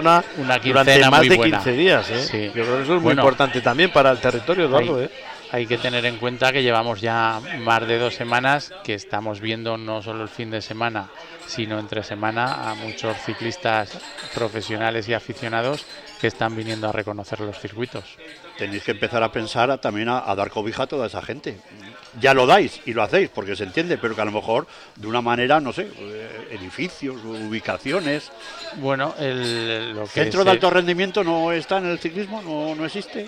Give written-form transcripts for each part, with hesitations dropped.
una durante quincena más muy de buena. 15 días. Sí. Yo creo que eso es muy Bueno, importante también para el territorio, Eduardo. Hay que tener en cuenta que llevamos ya más de 2 semanas que estamos viendo no solo el fin de semana, sino entre semana a muchos ciclistas profesionales y aficionados que están viniendo a reconocer los circuitos. Tenéis que empezar a pensar también a dar cobija a toda esa gente. Ya lo dais y lo hacéis porque se entiende, pero que a lo mejor de una manera, no sé, edificios, ubicaciones. Bueno, lo que ¿Centro de alto rendimiento no está en el ciclismo? ¿No existe?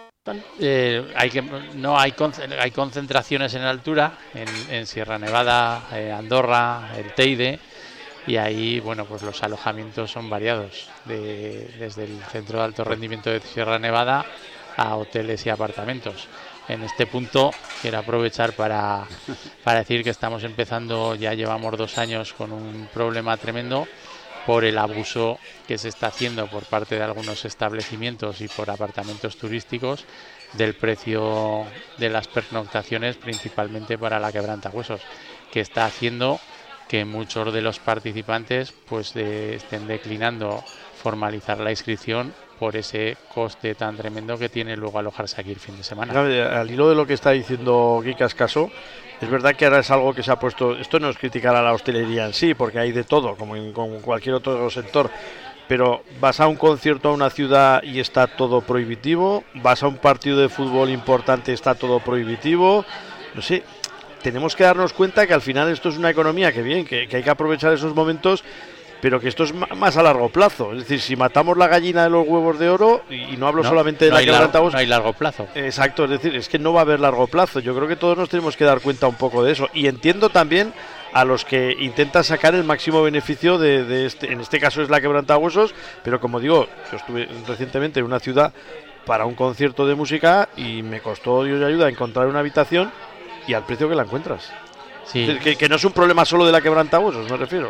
Hay concentraciones en altura, en Sierra Nevada, Andorra, el Teide, y ahí, bueno, pues los alojamientos son variados, desde el centro de alto rendimiento de Sierra Nevada a hoteles y apartamentos. En este punto quiero aprovechar para decir que estamos empezando, ya llevamos 2 años con un problema tremendo por el abuso que se está haciendo por parte de algunos establecimientos y por apartamentos turísticos del precio de las pernoctaciones, principalmente para la quebrantahuesos, que está haciendo que muchos de los participantes pues estén declinando formalizar la inscripción por ese coste tan tremendo que tiene luego alojarse aquí el fin de semana. Al hilo de lo que está diciendo Quique Ascaso, es verdad que ahora es algo que se ha puesto, esto no es criticar a la hostelería en sí, porque hay de todo, como en cualquier otro sector, pero vas a un concierto a una ciudad y está todo prohibitivo, vas a un partido de fútbol importante, está todo prohibitivo, no sé, tenemos que darnos cuenta que al final esto es una economía que bien, que hay que aprovechar esos momentos, pero que esto es más a largo plazo. Es decir, si matamos la gallina de los huevos de oro, y no hablo solamente de la quebrantahuesos, no hay largo plazo. Exacto, es decir, es que no va a haber largo plazo. Yo creo que todos nos tenemos que dar cuenta un poco de eso. Y entiendo también a los que intentan sacar el máximo beneficio de este, en este caso es la quebrantahuesos, pero como digo, yo estuve recientemente en una ciudad para un concierto de música y me costó, Dios y ayuda, encontrar una habitación y al precio que la encuentras. Sí. Es decir, que no es un problema solo de la quebrantahuesos, me refiero.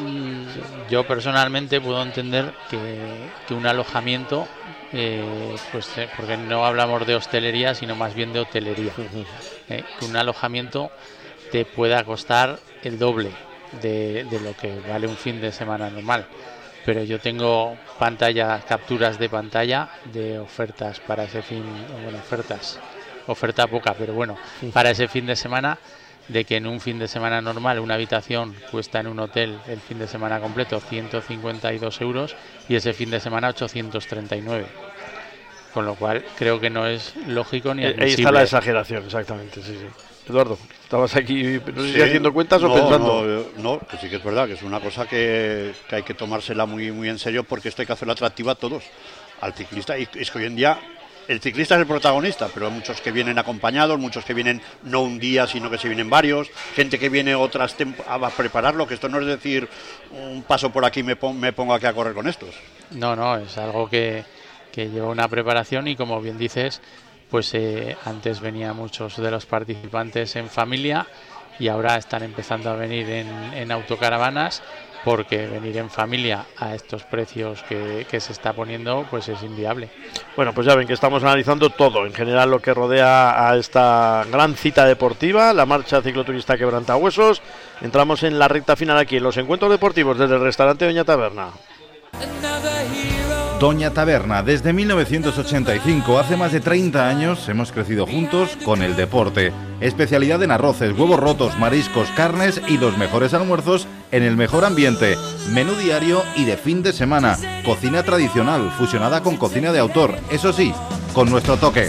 Yo personalmente puedo entender que un alojamiento, porque no hablamos de hostelería, sino más bien de hotelería, que un alojamiento te pueda costar el doble de lo que vale un fin de semana normal. Pero yo tengo capturas de pantalla de ofertas para ese fin, bueno, oferta poca, pero bueno, para ese fin de semana, de que en un fin de semana normal una habitación cuesta en un hotel el fin de semana completo 152 euros y ese fin de semana 839. Con lo cual creo que no es lógico ni admisible. Ahí está la exageración, exactamente, sí. Eduardo, estabas aquí, no sé si haciendo cuentas o pensando. No, que sí que es verdad, que es una cosa que hay que tomársela muy, muy en serio, porque esto hay que hacerlo atractivo a todos, al ciclista, y es que hoy en día el ciclista es el protagonista, pero hay muchos que vienen acompañados, muchos que vienen no un día, sino que se vienen varios, gente que viene otras a prepararlo, que esto no es decir un paso por aquí me pongo aquí a correr con estos. No, es algo que lleva una preparación y, como bien dices, pues antes venían muchos de los participantes en familia y ahora están empezando a venir en autocaravanas, porque venir en familia a estos precios que se está poniendo pues es inviable. Bueno, pues ya ven que estamos analizando todo, en general lo que rodea a esta gran cita deportiva, la marcha cicloturista Quebrantahuesos. Entramos en la recta final aquí, en los encuentros deportivos desde el restaurante Doña Taberna. Doña Taberna, desde 1985, hace más de 30 años, hemos crecido juntos con el deporte. Especialidad en arroces, huevos rotos, mariscos, carnes y los mejores almuerzos en el mejor ambiente. Menú diario y de fin de semana. Cocina tradicional, fusionada con cocina de autor, eso sí, con nuestro toque.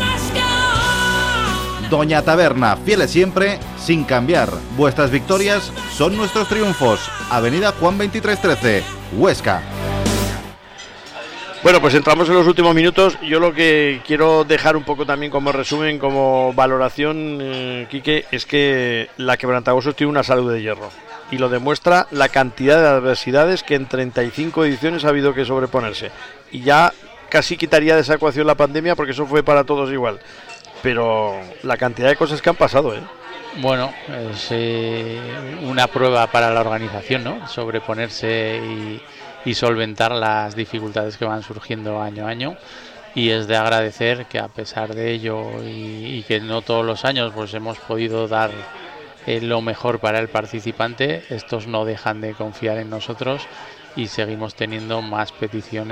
Doña Taberna, fieles siempre, sin cambiar. Vuestras victorias son nuestros triunfos. Avenida Juan 2313, Huesca. Bueno, pues entramos en los últimos minutos. Yo lo que quiero dejar un poco también como resumen, como valoración, Quique, es que la Quebrantahuesos tiene una salud de hierro. Y lo demuestra la cantidad de adversidades que en 35 ediciones ha habido que sobreponerse. Y ya casi quitaría de esa ecuación la pandemia, porque eso fue para todos igual. Pero la cantidad de cosas que han pasado, Bueno, es una prueba para la organización, ¿no? Sobreponerse y solventar las dificultades que van surgiendo año a año, y es de agradecer que a pesar de ello y que no todos los años pues hemos podido dar lo mejor para el participante, estos no dejan de confiar en nosotros y seguimos teniendo más peticiones